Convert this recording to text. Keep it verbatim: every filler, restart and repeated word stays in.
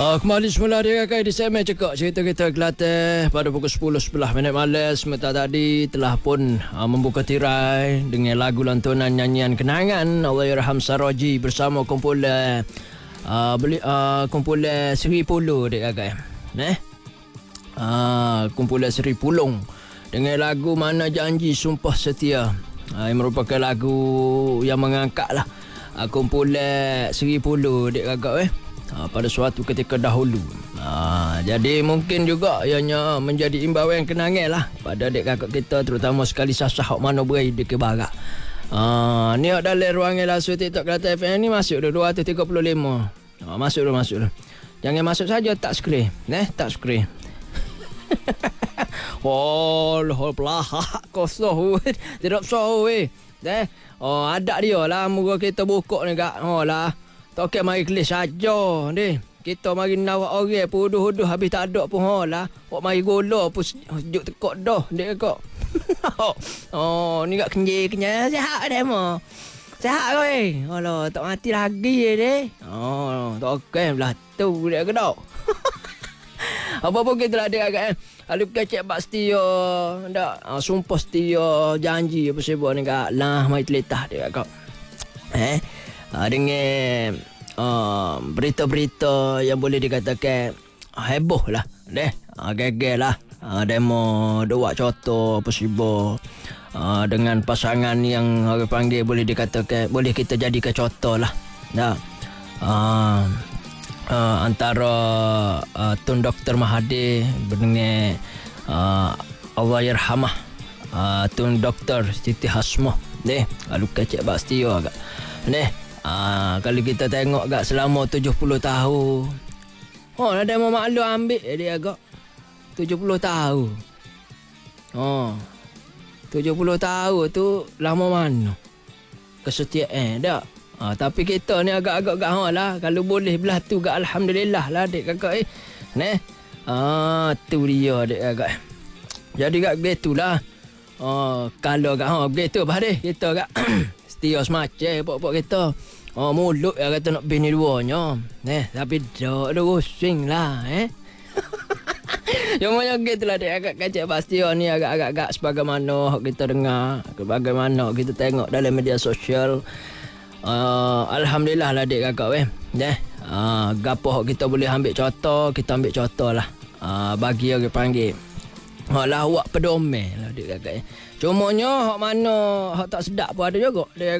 Uh, kembali semula dia kakak di segmen Cekak Cerita Kita Kelantan pada pukul sepuluh sebelas minit malam. Sementara tadi telah pun uh, membuka tirai dengan lagu lantunan nyanyian kenangan Allahyarham Saroji bersama kumpulan uh, beli uh, kumpulan Seri Puluh dia kakak. Eh? Uh, kumpulan Seri Pulung dengan lagu Mana Janji Sumpah Setia. Uh, yang merupakan lagu yang mengangkatlah uh, kumpulan Seri Puluh dia kakak eh. Ha, pada suatu ketika dahulu. Ha, jadi mungkin juga ianya menjadi imbauan kenangan lah pada adik kakak kita, terutama sekali sasah hak mana berai di Kebarak. Ha, ni dalam ruangan lasu TikTok Kelantan F M ni masuk dah dua ratus tiga puluh lima. Ha, masuk dah masuk dah. Jangan masuk saja tak skrin. Eh, tak skrin. Oh, hol pelahak kosong. Tidak so weh. Eh, oh ada dia lah muka kita buka ni kak. Oh lah. Tak mari kelis saja ni. Kita mari nawak orang pun huduh-huduh habis tak ada pun holah. Wak mari gula pun sejuk tekok dah dek kak. Oh, ni kak kenyai-kenyai sihat demo. Sihat kowe. Alah, tak mati lagi dek. Oh, tak okey belah tu dek ke dak. Apa pun kita ada agak eh. Alu kecek bak setia ndak sumpah setia janji apa sebab ni kak lah mai teletah dek kak. Eh Uh, dengan uh, berita-berita yang boleh dikatakan uh, heboh lah deh, uh, geger lah uh, demo dua contoh apa sibo uh, dengan pasangan yang orang panggil boleh dikatakan boleh kita jadikan contoh lah nah, uh, uh, antara uh, Tun Doktor Mahathir dengan uh, Allahyarhamah uh, Tun Doktor Siti Hasmah deh, kalau kecek bak setia agak deh. Ah, kalau kita tengok gak selama tujuh puluh tahun. Oh, ada mau maklum ambil dia agak tujuh puluh tahun. Oh. tujuh puluh tahun tu lama mana? Kesetiaan dak. Ah, tapi kita ni agak-agak gak ha lah kalau boleh belah tu gak alhamdulillah lah adik kakak eh. Neh. Ah, tu dia adik kakak. Jadi gak gitulah. Oh, kalau gak ha gitu bah deh kita gak setia semacam pok-pok kita. Oh, mulut yang kata nak bini duanya. Eh, tapi dak ada rusing lah, eh. Yang macam gitulah dia agak kacak pasti ni agak-agak sebagaimana kita dengar, bagaimana kita tengok dalam media sosial. Uh, alhamdulillah lah adik kakak weh. Eh, uh, gapo kita boleh ambil contoh, kita ambil contoh lah. Uh, bagi orang panggil. Hak lawak pedomel lah adik kakak. Cumanya hak mana hak tak sedap pun ada juga. Dia